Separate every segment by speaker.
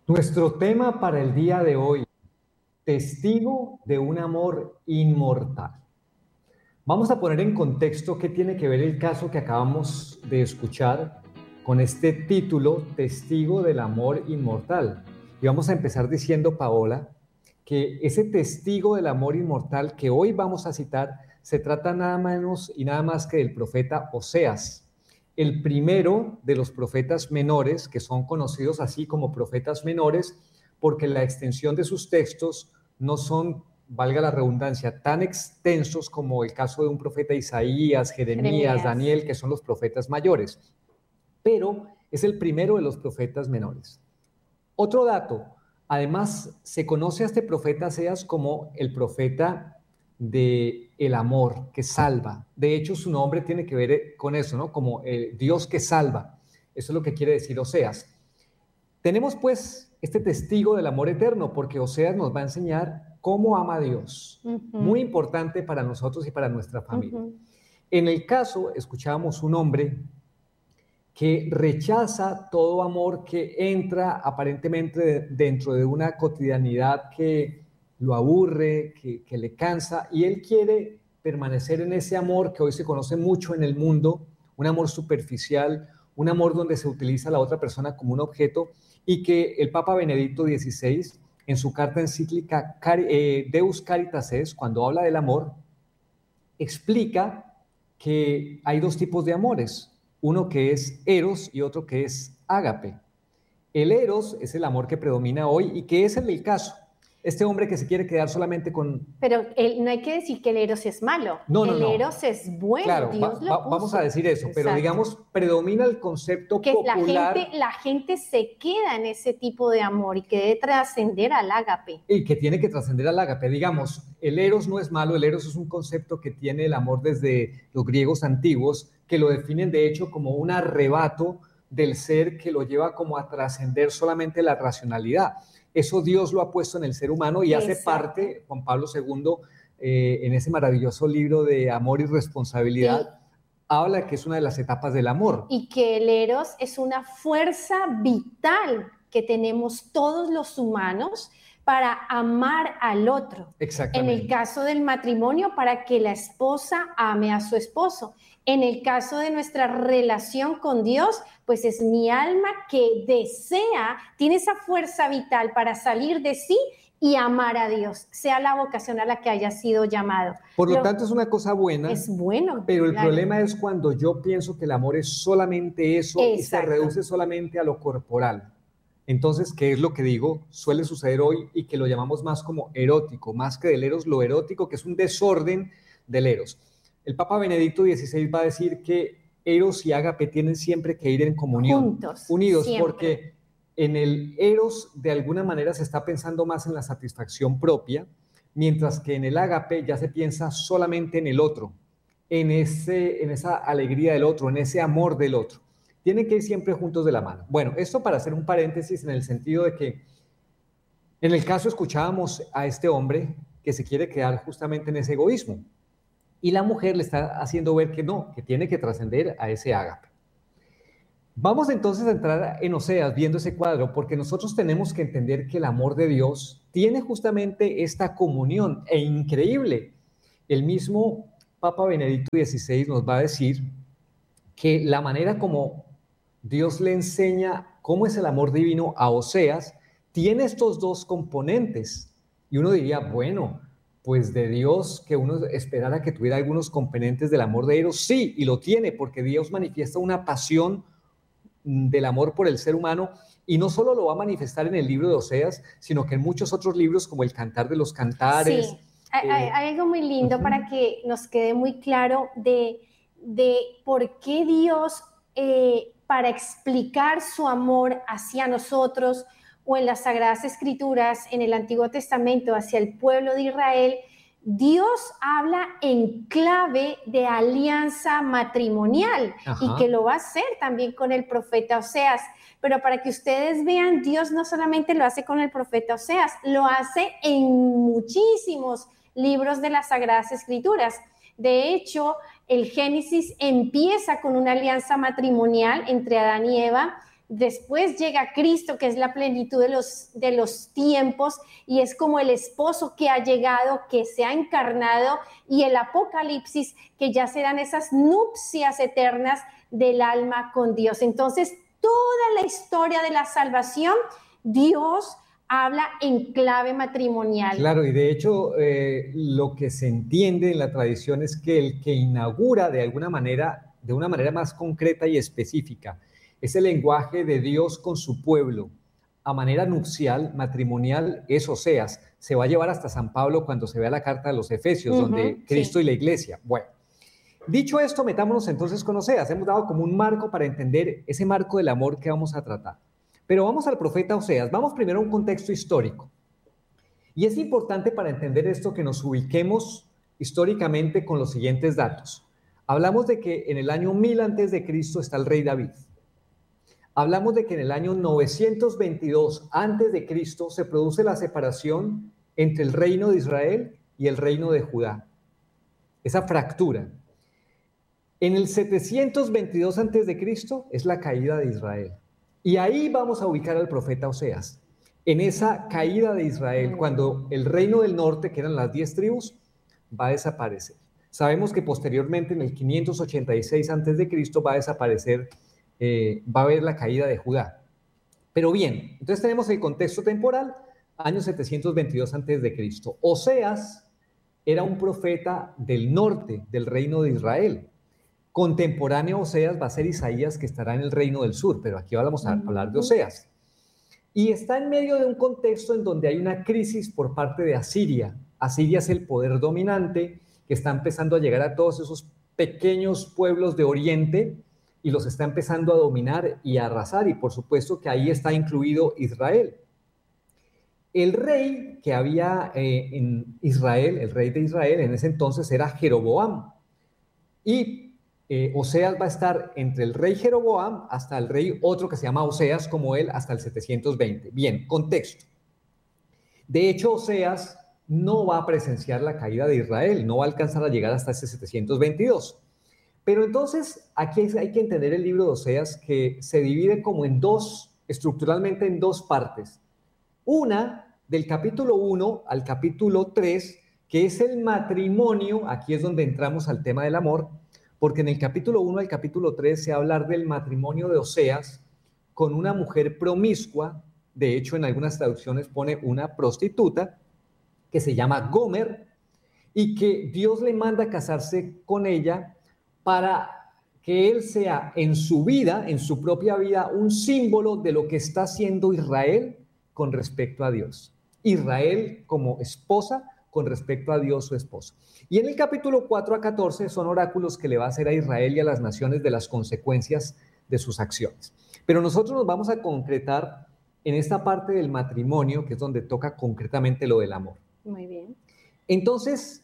Speaker 1: Nuestro tema para el día de hoy, testigo de un amor inmortal. Vamos a poner en contexto qué tiene que ver el caso que acabamos de escuchar con este título, Testigo del amor inmortal. Y vamos a empezar diciendo, Paola, que ese testigo del amor inmortal que hoy vamos a citar se trata nada menos y nada más que del profeta Oseas, el primero de los profetas menores, que son conocidos así como profetas menores, porque la extensión de sus textos no son, valga la redundancia, tan extensos como el caso de un profeta Isaías, Jeremías,
Speaker 2: Jeremías.
Speaker 1: Daniel, que son los profetas mayores, pero es el primero de los profetas menores. Otro dato, además se conoce a este profeta Oseas como el profeta de el amor que salva. De hecho, su nombre tiene que ver con eso, ¿no? Como el Dios que salva. Eso es lo que quiere decir Oseas. Tenemos pues este testigo del amor eterno, porque Oseas nos va a enseñar cómo ama a Dios. Muy importante para nosotros y para nuestra familia. En el caso, escuchábamos un hombre que rechaza todo amor que entra aparentemente dentro de una cotidianidad que lo aburre, que le cansa, y él quiere permanecer en ese amor que hoy se conoce mucho en el mundo, un amor superficial, un amor donde se utiliza a la otra persona como un objeto, y que el Papa Benedicto XVI, en su carta encíclica Deus Caritas Est, cuando habla del amor, explica que hay dos tipos de amores, uno que es eros y otro que es ágape. El eros es el amor que predomina hoy y que es el caso. Este hombre que se quiere quedar solamente con...
Speaker 2: Pero no hay que decir que el Eros es malo.
Speaker 1: No.
Speaker 2: El Eros es bueno,
Speaker 1: claro,
Speaker 2: Dios lo puso.
Speaker 1: vamos a decir eso, pero digamos, predomina el concepto
Speaker 2: que
Speaker 1: popular.
Speaker 2: La gente se queda en ese tipo de amor y que debe trascender al ágape.
Speaker 1: Y que tiene que trascender al ágape. Digamos, el eros no es malo, el eros es un concepto que tiene el amor desde los griegos antiguos, que lo definen de hecho como un arrebato del ser que lo lleva como a trascender solamente la racionalidad. Eso Dios lo ha puesto en el ser humano y hace parte, Juan Pablo II, en ese maravilloso libro de Amor y Responsabilidad, habla que es una de las etapas del amor.
Speaker 2: Y que el eros es una fuerza vital que tenemos todos los humanos para amar al otro.
Speaker 1: Exactamente.
Speaker 2: En el caso del matrimonio, para que la esposa ame a su esposo. En el caso de nuestra relación con Dios, pues es mi alma que desea, tiene esa fuerza vital para salir de sí y amar a Dios, sea la vocación a la que haya sido llamado.
Speaker 1: Por lo tanto, es una cosa buena.
Speaker 2: Es bueno.
Speaker 1: Pero el problema es cuando yo pienso que el amor es solamente eso. Exacto. Y se reduce solamente a lo corporal. Entonces, ¿qué es lo que digo? Suele suceder hoy y que lo llamamos más como erótico, más que del eros, lo erótico, que es un desorden del eros. El Papa Benedicto XVI va a decir que eros y ágape tienen siempre que ir en comunión.
Speaker 2: Juntos.
Speaker 1: Unidos,
Speaker 2: siempre.
Speaker 1: porque en el eros de alguna manera se está pensando más en la satisfacción propia, mientras que en el ágape ya se piensa solamente en el otro, en esa alegría del otro, en ese amor del otro. Tienen que ir siempre juntos de la mano. Bueno, esto para hacer un paréntesis en el sentido de que en el caso escuchábamos a este hombre que se quiere quedar justamente en ese egoísmo y la mujer le está haciendo ver que no, que tiene que trascender a ese ágape. Vamos entonces a entrar en Oseas viendo ese cuadro, porque nosotros tenemos que entender que el amor de Dios tiene justamente esta comunión e increíble. El mismo Papa Benedicto XVI nos va a decir que la manera como Dios le enseña cómo es el amor divino a Oseas tiene estos dos componentes. Y uno diría, bueno, pues de Dios que uno esperara que tuviera algunos componentes del amor de Eros, sí, y lo tiene, porque Dios manifiesta una pasión del amor por el ser humano, y no solo lo va a manifestar en el libro de Oseas, sino que en muchos otros libros como el Cantar de los Cantares.
Speaker 2: Sí, hay algo muy lindo para que nos quede muy claro de por qué Dios, para explicar su amor hacia nosotros, o en las Sagradas Escrituras, en el Antiguo Testamento, hacia el pueblo de Israel, Dios habla en clave de alianza matrimonial. Ajá. Y que lo va a hacer también con el profeta Oseas. Pero para que ustedes vean, Dios no solamente lo hace con el profeta Oseas, lo hace en muchísimos libros de las Sagradas Escrituras. De hecho, el Génesis empieza con una alianza matrimonial entre Adán y Eva. Después llega Cristo, que es la plenitud de los tiempos, y es como el esposo que ha llegado, que se ha encarnado, y el Apocalipsis, que ya serán esas nupcias eternas del alma con Dios. Entonces, toda la historia de la salvación, Dios habla en clave matrimonial.
Speaker 1: Claro, y de hecho lo que se entiende en la tradición es que el que inaugura de una manera más concreta y específica, es el lenguaje de Dios con su pueblo a manera nupcial, matrimonial, es Oseas. Se va a llevar hasta San Pablo cuando se vea la carta de los Efesios, donde Cristo y la iglesia. Bueno, dicho esto, metámonos entonces con Oseas. Hemos dado como un marco para entender ese marco del amor que vamos a tratar. Pero vamos al profeta Oseas. Vamos primero a un contexto histórico. Y es importante para entender esto que nos ubiquemos históricamente con los siguientes datos. Hablamos de que en el año 1000 antes de Cristo está el rey David. Hablamos de que en el año 922 antes de Cristo se produce la separación entre el reino de Israel y el reino de Judá. Esa fractura. En el 722 antes de Cristo es la caída de Israel. Y ahí vamos a ubicar al profeta Oseas. En esa caída de Israel, cuando el reino del norte, que eran las 10 tribus, va a desaparecer. Sabemos que posteriormente, en el 586 antes de Cristo, va a desaparecer, va a haber la caída de Judá. Pero bien, entonces tenemos el contexto temporal, año 722 antes de Cristo. Oseas era un profeta del norte, del reino de Israel. Contemporáneo a Oseas va a ser Isaías, que estará en el reino del sur, pero aquí vamos a hablar de Oseas. Y está en medio de un contexto en donde hay una crisis por parte de Asiria. Asiria es el poder dominante que está empezando a llegar a todos esos pequeños pueblos de Oriente y los está empezando a dominar y a arrasar, y por supuesto que ahí está incluido Israel. El rey que había en Israel, el rey de Israel en ese entonces era Jeroboam, y Oseas va a estar entre el rey Jeroboam hasta el rey otro que se llama Oseas como él hasta el 720. Bien, contexto. De hecho, Oseas no va a presenciar la caída de Israel, no va a alcanzar a llegar hasta ese 722. Pero entonces aquí hay que entender el libro de Oseas, que se divide como en dos, estructuralmente en dos partes. Una, del capítulo 1 al capítulo 3, que es el matrimonio. Aquí es donde entramos al tema del amor, porque en el capítulo 1 al capítulo 3 se va a hablar del matrimonio de Oseas con una mujer promiscua. De hecho, en algunas traducciones pone una prostituta que se llama Gomer, y que Dios le manda a casarse con ella para que él sea en su vida, en su propia vida, un símbolo de lo que está haciendo Israel con respecto a Dios. Israel como esposa con respecto a Dios su esposo. Y en el capítulo 4 a 14 son oráculos que le va a hacer a Israel y a las naciones de las consecuencias de sus acciones. Pero nosotros nos vamos a concretar en esta parte del matrimonio, que es donde toca concretamente lo del amor.
Speaker 2: Muy bien.
Speaker 1: Entonces,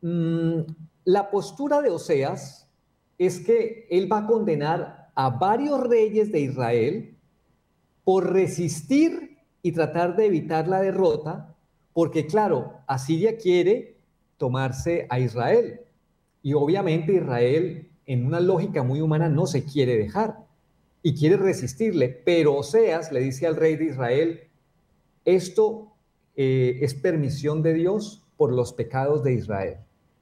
Speaker 1: la postura de Oseas es que él va a condenar a varios reyes de Israel por resistir y tratar de evitar la derrota, porque claro, Asiria quiere tomarse a Israel, y obviamente Israel, en una lógica muy humana, no se quiere dejar y quiere resistirle, pero Oseas le dice al rey de Israel: esto es permisión de Dios por los pecados de Israel.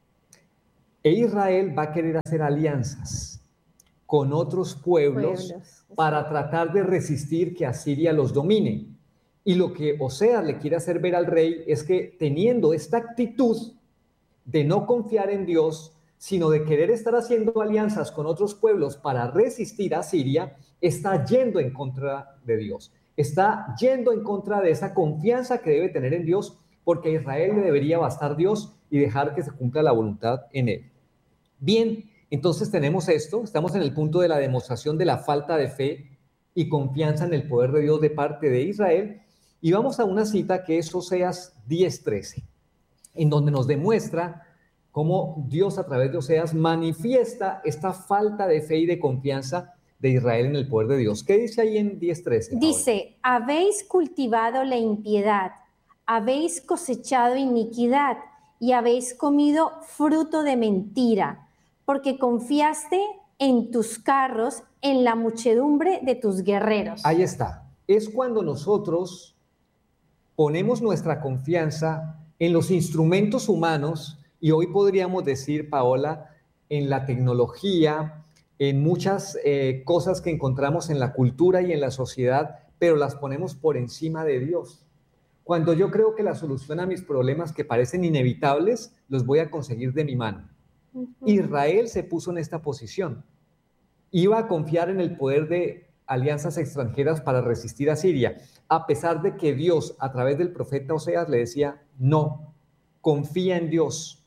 Speaker 1: E Israel va a querer hacer alianzas con otros pueblos para tratar de resistir que Asiria los domine. Y lo que Oseas le quiere hacer ver al rey es que, teniendo esta actitud de no confiar en Dios, sino de querer estar haciendo alianzas con otros pueblos para resistir a Siria, está yendo en contra de Dios. Está yendo en contra de esa confianza que debe tener en Dios, porque a Israel le debería bastar Dios y dejar que se cumpla la voluntad en él. Bien, entonces tenemos esto, estamos en el punto de la demostración de la falta de fe y confianza en el poder de Dios de parte de Israel, y vamos a una cita que es Oseas 10:13, en donde nos demuestra cómo Dios a través de Oseas manifiesta esta falta de fe y de confianza de Israel en el poder de Dios. ¿Qué dice ahí en 10:13?
Speaker 2: Dice: habéis cultivado la impiedad, habéis cosechado iniquidad y habéis comido fruto de mentira, porque confiaste en tus carros, en la muchedumbre de tus guerreros.
Speaker 1: Ahí está. Es cuando nosotros ponemos nuestra confianza en los instrumentos humanos y hoy podríamos decir, Paola, en la tecnología, en muchas cosas que encontramos en la cultura y en la sociedad, pero las ponemos por encima de Dios. Cuando yo creo que la solución a mis problemas que parecen inevitables, los voy a conseguir de mi mano. Israel se puso en esta posición. Iba a confiar en el poder de alianzas extranjeras para resistir a Siria, a pesar de que Dios, a través del profeta Oseas, le decía, no, confía en Dios.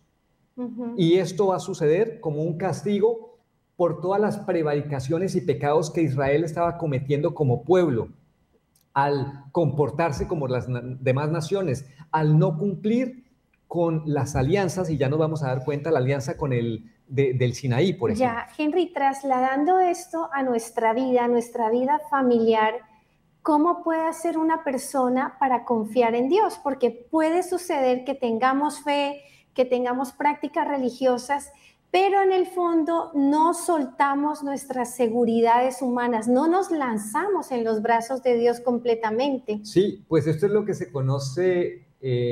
Speaker 1: Y esto va a suceder como un castigo por todas las prevaricaciones y pecados que Israel estaba cometiendo como pueblo, al comportarse como las demás naciones, al no cumplir con las alianzas, y ya nos vamos a dar cuenta, la alianza con del Sinaí, por ejemplo.
Speaker 2: Ya, Henry, trasladando esto a nuestra vida familiar, ¿cómo puede hacer una persona para confiar en Dios? Porque puede suceder que tengamos fe, que tengamos prácticas religiosas, pero en el fondo no soltamos nuestras seguridades humanas, no nos lanzamos en los brazos de Dios completamente.
Speaker 1: Sí, pues esto es lo que se conoce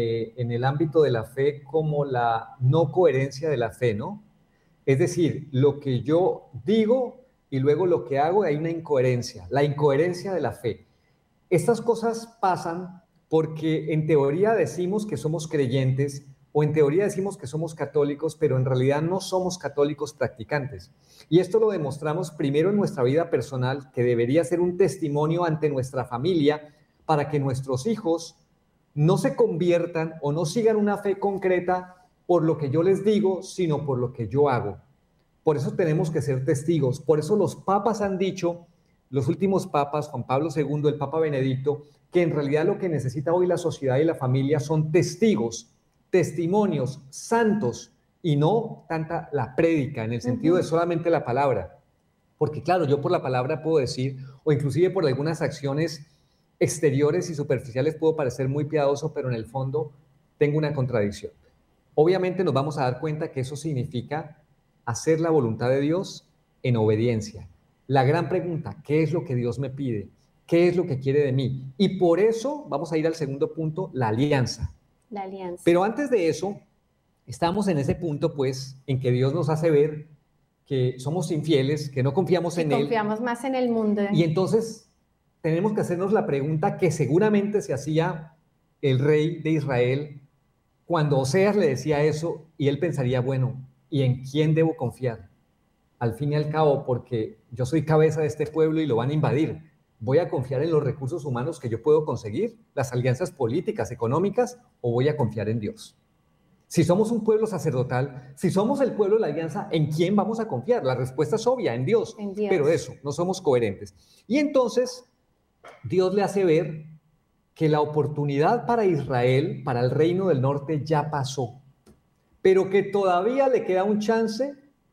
Speaker 1: en el ámbito de la fe como la no coherencia de la fe, ¿no? Es decir, lo que yo digo y luego lo que hago, hay una incoherencia, la incoherencia de la fe. Estas cosas pasan porque en teoría decimos que somos creyentes o en teoría decimos que somos católicos, pero en realidad no somos católicos practicantes. Y esto lo demostramos primero en nuestra vida personal, que debería ser un testimonio ante nuestra familia para que nuestros hijos no se conviertan o no sigan una fe concreta por lo que yo les digo, sino por lo que yo hago. Por eso tenemos que ser testigos. Por eso los papas han dicho, los últimos papas, Juan Pablo II, el Papa Benedicto, que en realidad lo que necesita hoy la sociedad y la familia son testigos, testimonios santos y no tanta la prédica en el sentido de solamente la palabra. Porque claro, yo por la palabra puedo decir, o inclusive por algunas acciones exteriores y superficiales puedo parecer muy piadoso, pero en el fondo tengo una contradicción. Obviamente nos vamos a dar cuenta que eso significa hacer la voluntad de Dios en obediencia. La gran pregunta, ¿qué es lo que Dios me pide? ¿Qué es lo que quiere de mí? Y por eso vamos a ir al segundo punto, la alianza.
Speaker 2: La alianza.
Speaker 1: Pero antes de eso, estamos en ese punto, pues, en que Dios nos hace ver que somos infieles, que no confiamos en Él.
Speaker 2: Confiamos más en el mundo.
Speaker 1: Y entonces tenemos que hacernos la pregunta que seguramente se hacía el rey de Israel cuando Oseas le decía eso, y él pensaría, bueno, ¿y en quién debo confiar? Al fin y al cabo, porque yo soy cabeza de este pueblo y lo van a invadir. ¿Voy a confiar en los recursos humanos que yo puedo conseguir, las alianzas políticas, económicas, o voy a confiar en Dios? Si somos un pueblo sacerdotal, si somos el pueblo de la alianza, ¿en quién vamos a confiar? La respuesta es obvia, en Dios.
Speaker 2: En Dios.
Speaker 1: Pero eso, no somos coherentes. Y entonces, Dios le hace ver que la oportunidad para Israel, para el reino del norte, ya pasó, pero que todavía le queda un chance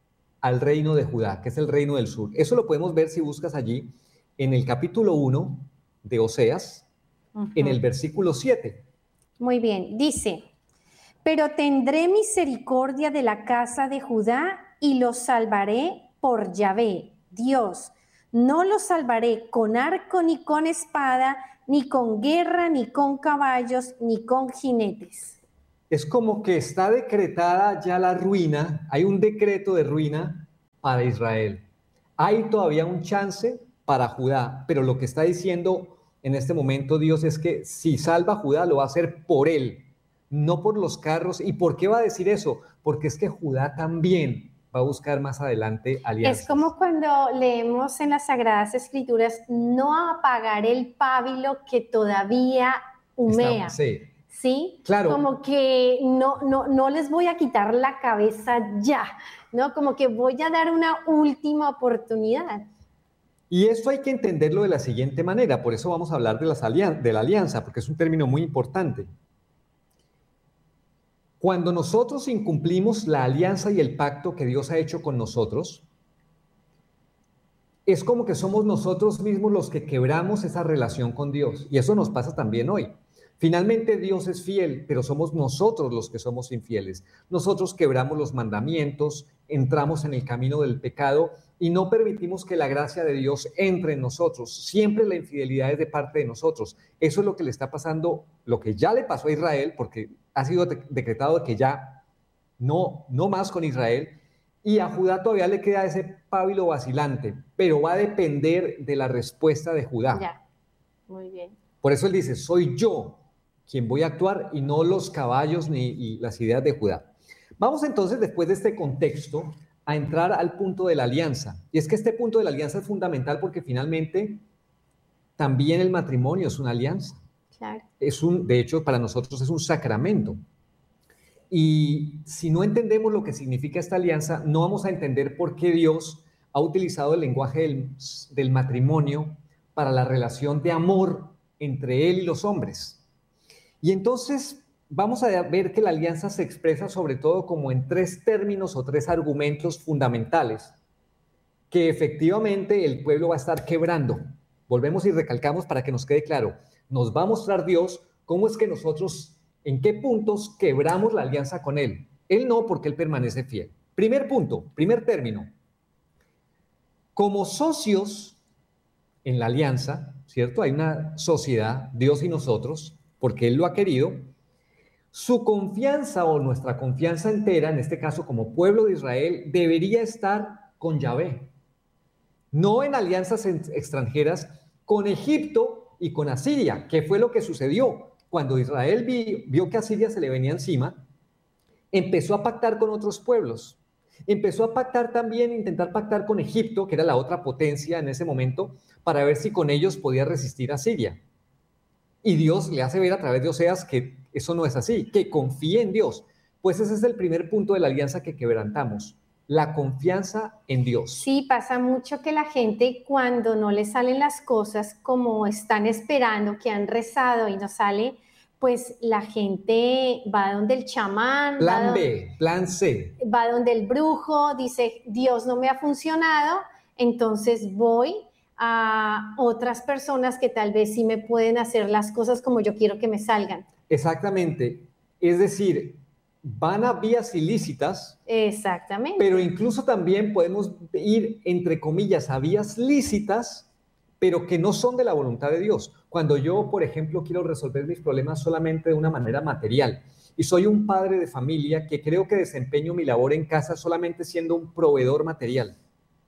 Speaker 1: al reino de Judá, que es el reino del sur. Eso lo podemos ver si buscas allí en el capítulo 1 de Oseas, en el versículo 7.
Speaker 2: Muy bien, dice, pero tendré misericordia de la casa de Judá y los salvaré por Yahvé, Dios. No los salvaré con arco ni con espada, ni con guerra, ni con caballos, ni con jinetes.
Speaker 1: Es como que está decretada ya la ruina, hay un decreto de ruina para Israel. Hay todavía un chance para Judá, pero lo que está diciendo en este momento Dios es que si salva a Judá lo va a hacer por él, no por los carros. ¿Y por qué va a decir eso? Porque es que Judá también va a buscar más adelante alianzas.
Speaker 2: Es como cuando leemos en las Sagradas Escrituras, no apagaré el pábilo que todavía humea. ¿Sí?
Speaker 1: Claro.
Speaker 2: Como que no les voy a quitar la cabeza ya, ¿no? Como que voy a dar una última oportunidad.
Speaker 1: Y esto hay que entenderlo de la siguiente manera, por eso vamos a hablar de la alianza, porque es un término muy importante. Cuando nosotros incumplimos la alianza y el pacto que Dios ha hecho con nosotros, es como que somos nosotros mismos los que quebramos esa relación con Dios. Y eso nos pasa también hoy. Finalmente Dios es fiel, pero somos nosotros los que somos infieles. Nosotros quebramos los mandamientos, entramos en el camino del pecado y no permitimos que la gracia de Dios entre en nosotros. Siempre la infidelidad es de parte de nosotros. Eso es lo que le está pasando, lo que ya le pasó a Israel, porque ha sido decretado que ya no más con Israel, y a Judá todavía le queda ese pábilo vacilante, pero va a depender de la respuesta de Judá.
Speaker 2: Ya, muy bien.
Speaker 1: Por eso él dice, soy yo quien voy a actuar y no los caballos ni las ideas de Judá. Vamos entonces, después de este contexto, a entrar al punto de la alianza. Y es que este punto de la alianza es fundamental porque finalmente también el matrimonio es una alianza.
Speaker 2: Claro.
Speaker 1: De hecho, para nosotros es un sacramento. Y si no entendemos lo que significa esta alianza, no vamos a entender por qué Dios ha utilizado el lenguaje del matrimonio para la relación de amor entre Él y los hombres. Y entonces vamos a ver que la alianza se expresa sobre todo como en 3 términos o 3 argumentos fundamentales que efectivamente el pueblo va a estar quebrando. Volvemos y recalcamos para que nos quede claro. Nos va a mostrar Dios cómo es que nosotros, en qué puntos quebramos la alianza con Él. Él no, porque Él permanece fiel. Primer punto, primer término. Como socios en la alianza, ¿cierto? Hay una sociedad, Dios y nosotros, porque Él lo ha querido. Su confianza o nuestra confianza entera, en este caso como pueblo de Israel, debería estar con Yahvé. No en alianzas extranjeras con Egipto y con Asiria, que fue lo que sucedió. Cuando Israel vio que Asiria se le venía encima, empezó a pactar con otros pueblos. Empezó a pactar también, intentar pactar con Egipto, que era la otra potencia en ese momento, para ver si con ellos podía resistir a Siria. Y Dios le hace ver a través de Oseas que eso no es así, que confíe en Dios. Pues ese es el primer punto de la alianza que quebrantamos, la confianza en Dios.
Speaker 2: Sí, pasa mucho que la gente cuando no le salen las cosas como están esperando, que han rezado y no sale, pues la gente va donde el chamán,
Speaker 1: plan B, plan C.
Speaker 2: Va donde el brujo, dice, Dios no me ha funcionado, entonces voy a otras personas que tal vez sí me pueden hacer las cosas como yo quiero que me salgan.
Speaker 1: Exactamente, es decir, van a vías ilícitas.
Speaker 2: Exactamente.
Speaker 1: Pero incluso también podemos ir, entre comillas, a vías lícitas, pero que no son de la voluntad de Dios. Cuando yo, por ejemplo, quiero resolver mis problemas solamente de una manera material y soy un padre de familia que creo que desempeño mi labor en casa solamente siendo un proveedor material,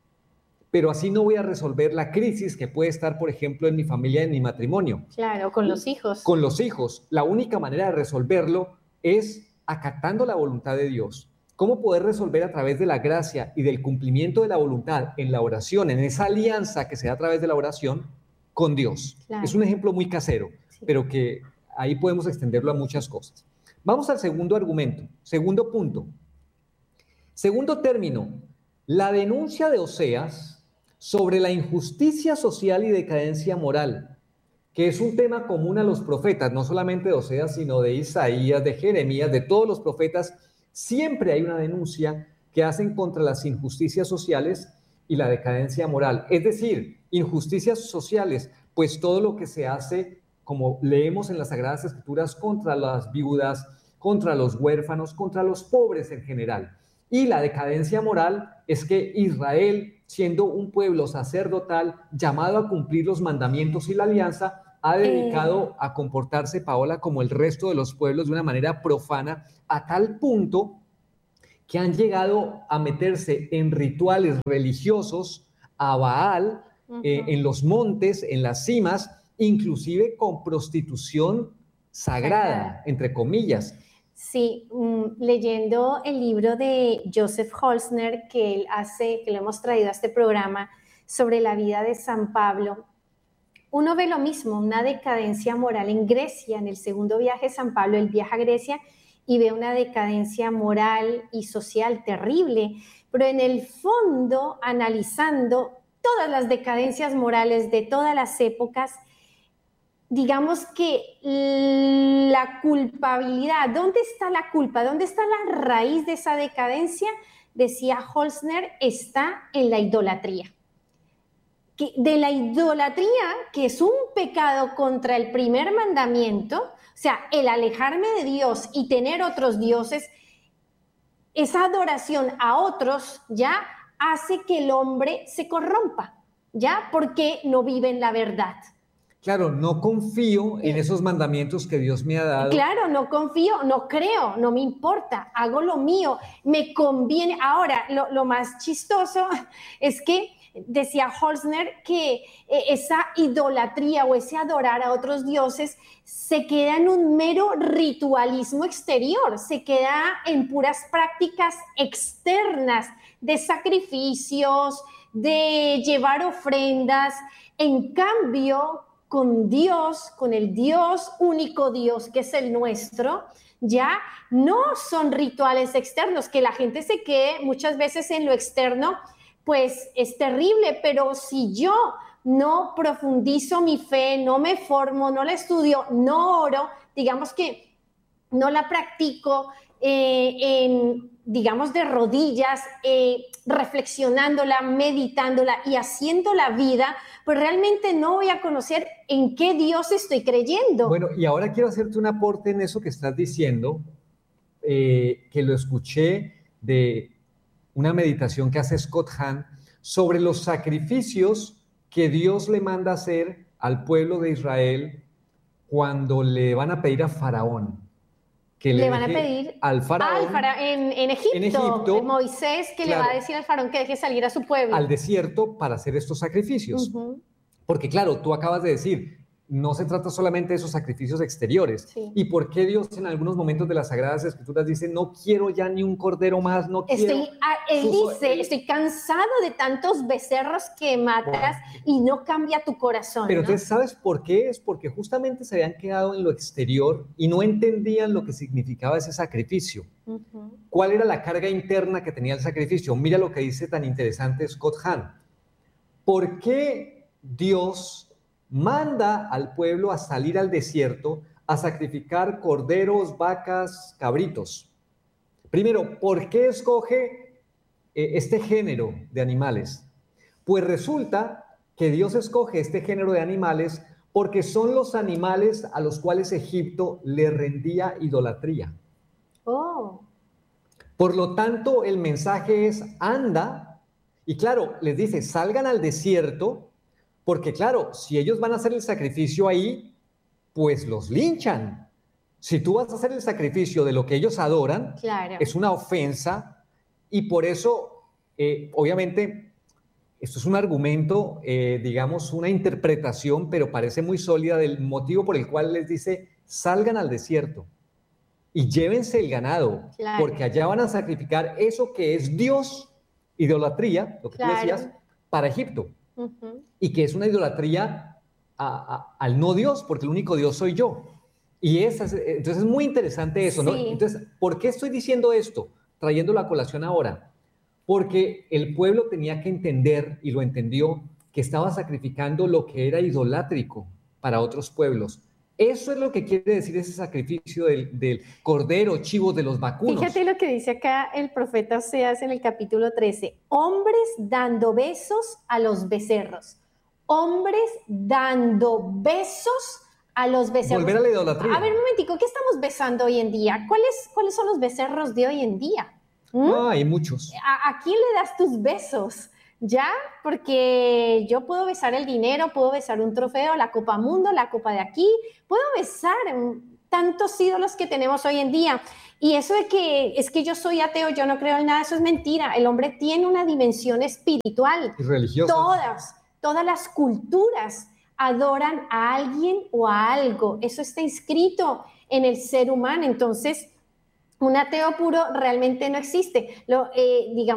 Speaker 1: pero así no voy a resolver la crisis que puede estar, por ejemplo, en mi familia, en mi matrimonio.
Speaker 2: Claro, con los hijos.
Speaker 1: Con los hijos. La única manera de resolverlo es acatando la voluntad de Dios. ¿Cómo poder resolver a través de la gracia y del cumplimiento de la voluntad en la oración, en esa alianza que se da a través de la oración con Dios? Claro. Es un ejemplo muy casero, sí, pero que ahí podemos extenderlo a muchas cosas. Vamos al segundo argumento, segundo punto. Segundo término, la denuncia de Oseas sobre la injusticia social y decadencia moral, que es un tema común a los profetas, no solamente de Oseas, sino de Isaías, de Jeremías, de todos los profetas. Siempre hay una denuncia que hacen contra las injusticias sociales y la decadencia moral. Es decir, injusticias sociales, pues todo lo que se hace, como leemos en las Sagradas Escrituras, contra las viudas, contra los huérfanos, contra los pobres en general. Y la decadencia moral es que Israel, siendo un pueblo sacerdotal llamado a cumplir los mandamientos y la alianza, ha dedicado a comportarse, Paola, como el resto de los pueblos de una manera profana, a tal punto que han llegado a meterse en rituales religiosos a Baal, en los montes, en las cimas, inclusive con prostitución sagrada, entre comillas.
Speaker 2: Sí, leyendo el libro de Joseph Holzner que él hace, que lo hemos traído a este programa, sobre la vida de San Pablo, uno ve lo mismo, una decadencia moral en Grecia. En el segundo viaje de San Pablo, él viaja a Grecia y ve una decadencia moral y social terrible, pero en el fondo, analizando todas las decadencias morales de todas las épocas, digamos que la culpabilidad, ¿dónde está la culpa? ¿Dónde está la raíz de esa decadencia? Decía Holzner, está en la idolatría. De la idolatría, que es un pecado contra el primer mandamiento, o sea, el alejarme de Dios y tener otros dioses, esa adoración a otros ya hace que el hombre se corrompa, ¿ya? Porque no vive en la verdad.
Speaker 1: Claro, no confío en esos mandamientos que Dios me ha dado.
Speaker 2: Claro, no confío, no creo, no me importa, hago lo mío, me conviene. Ahora, lo más chistoso es que decía Holzner que esa idolatría o ese adorar a otros dioses se queda en un mero ritualismo exterior, se queda en puras prácticas externas de sacrificios, de llevar ofrendas. En cambio, con Dios, con el Dios, único Dios que es el nuestro, ya no son rituales externos, que la gente se quede muchas veces en lo externo, pues es terrible, pero si yo no profundizo mi fe, no me formo, no la estudio, no oro, digamos que no la practico digamos, de rodillas, reflexionándola, meditándola y haciendo la vida, pues realmente no voy a conocer en qué Dios estoy creyendo.
Speaker 1: Bueno, y ahora quiero hacerte un aporte en eso que estás diciendo, que lo escuché de una meditación que hace Scott Hahn sobre los sacrificios que Dios le manda hacer al pueblo de Israel cuando le van a pedir a Faraón. Que
Speaker 2: le van a pedir
Speaker 1: al faraón
Speaker 2: en Egipto, Moisés que claro, le va a decir al faraón que deje salir a su pueblo.
Speaker 1: Al desierto para hacer estos sacrificios. Porque claro, tú acabas de decir, no se trata solamente de esos sacrificios exteriores. Sí. ¿Y por qué Dios en algunos momentos de las Sagradas Escrituras dice, no quiero ya ni un cordero más, no quiero?
Speaker 2: Él dice, estoy cansado de tantos becerros que matas y no cambia tu corazón.
Speaker 1: Pero
Speaker 2: ¿no?
Speaker 1: entonces, ¿sabes por qué? Es porque justamente se habían quedado en lo exterior y no entendían lo que significaba ese sacrificio. ¿Cuál era la carga interna que tenía el sacrificio? Mira lo que dice tan interesante Scott Hahn. ¿Por qué Dios manda al pueblo a salir al desierto a sacrificar corderos, vacas, cabritos? Primero, ¿por qué escoge este género de animales? Pues resulta que Dios escoge este género de animales porque son los animales a los cuales Egipto le rendía idolatría.
Speaker 2: Oh.
Speaker 1: Por lo tanto, el mensaje es, anda, y claro, les dice, salgan al desierto, porque claro, si ellos van a hacer el sacrificio ahí, pues los linchan. Si tú vas a hacer el sacrificio de lo que ellos adoran, claro, es una ofensa, y por eso, obviamente, esto es un argumento, digamos, una interpretación, pero parece muy sólida del motivo por el cual les dice, salgan al desierto y llévense el ganado, claro, porque allá van a sacrificar eso que es Dios, idolatría, lo que claro, tú decías, para Egipto. Y que es una idolatría al no Dios, porque el único Dios soy yo. Y entonces es muy interesante eso, sí, ¿no? Entonces, ¿por qué estoy diciendo esto? Trayéndolo a colación ahora. Porque el pueblo tenía que entender, y lo entendió, que estaba sacrificando lo que era idolátrico para otros pueblos. Eso es lo que quiere decir ese sacrificio del cordero, chivos, de los vacunos.
Speaker 2: Fíjate lo que dice acá el profeta Oseas en el capítulo 13. Hombres dando besos a los becerros. Hombres dando besos a los becerros.
Speaker 1: Volver a la idolatría.
Speaker 2: A ver, un momentico, ¿qué estamos besando hoy en día? ¿Cuáles son los becerros de hoy en día?
Speaker 1: Hay muchos.
Speaker 2: ¿A quién le das tus besos? ¿Ya? Porque yo puedo besar el dinero, puedo besar un trofeo, la Copa Mundo, la Copa de aquí, puedo besar tantos ídolos que tenemos hoy en día. Y eso de que es que yo soy ateo, yo no creo en nada, eso es mentira. El hombre tiene una dimensión espiritual.
Speaker 1: Y religiosa.
Speaker 2: Todas las culturas adoran a alguien o a algo. Eso está inscrito en el ser humano. Entonces, un ateo puro realmente no existe. Digamos,